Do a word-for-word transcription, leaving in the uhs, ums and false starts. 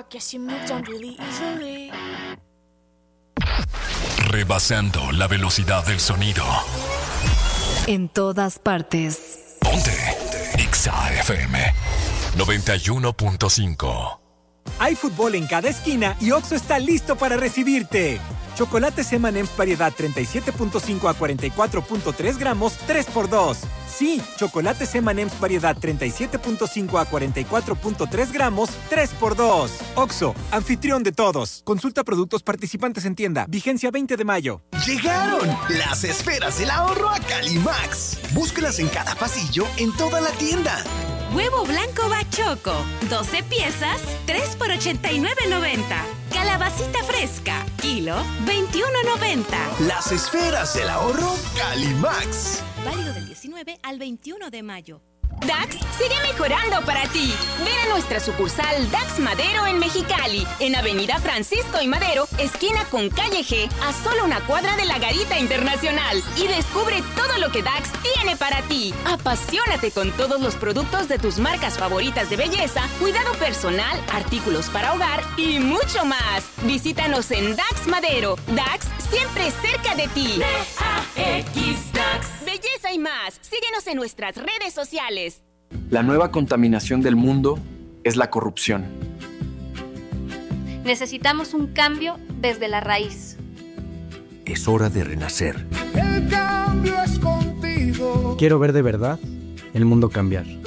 guess you moved on really easily. Rebasando la velocidad del sonido. En todas partes. Ponte Exa F M noventa y uno punto cinco. Hay fútbol en cada esquina y Oxxo está listo para recibirte. Chocolates eme and eme's variedad treinta y siete punto cinco a cuarenta y cuatro punto tres gramos, tres por dos. Sí, chocolates eme and eme's variedad treinta y siete punto cinco a cuarenta y cuatro punto tres gramos, tres por dos. Oxxo, anfitrión de todos. Consulta productos participantes en tienda. Vigencia veinte de mayo. ¡Llegaron las esferas del ahorro a Calimax! Búscalas en cada pasillo en toda la tienda. Huevo blanco Bachoco, doce piezas, tres por ochenta y nueve noventa. Calabacita fresca, kilo, veintiuno noventa. Las esferas del ahorro Calimax. Válido del diecinueve al veintiuno de mayo. Dax sigue mejorando para ti. Ven a nuestra sucursal Dax Madero en Mexicali, en Avenida Francisco y Madero, esquina con Calle G, a solo una cuadra de la Garita Internacional. Y descubre todo lo que Dax tiene para ti. Apasionate con todos los productos de tus marcas favoritas de belleza, cuidado personal, artículos para hogar y mucho más. Visítanos en Dax Madero. Dax siempre cerca de ti. D A X Dax. Belleza y más. Síguenos en nuestras redes sociales. La nueva contaminación del mundo es la corrupción. Necesitamos un cambio desde la raíz. Es hora de renacer. El cambio es contigo. Quiero ver de verdad el mundo cambiar.